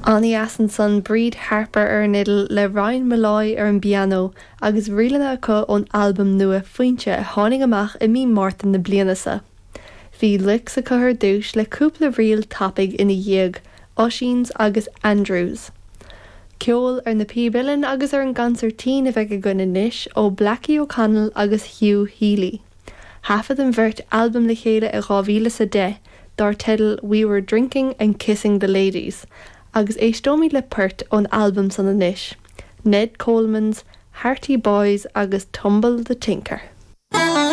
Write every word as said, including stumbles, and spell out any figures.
Annie asan son Breed Harper ar an idal le Ryan Malloy ar an piano agus rilanna acu ón albumm nua Fointe a tháinig amach i mí Márta na blianasa. Bhí licks a chuthar dúis le cúpla rial tapig ina dhiag, Oisíns agus Andrews. Ceol ar na píbilin agus ar an gancertín a bheith go gona níis ó Blackie O'Connell agus Hugh Healy. Hafad an bhirt albumm le chéile i gábhíle sa de, dar title We Were Drinking and Kissing the Ladies, agus éistómí le pert ón albumm san anis. Ned Coleman's Hearty Boys agus Tumble the Tinker.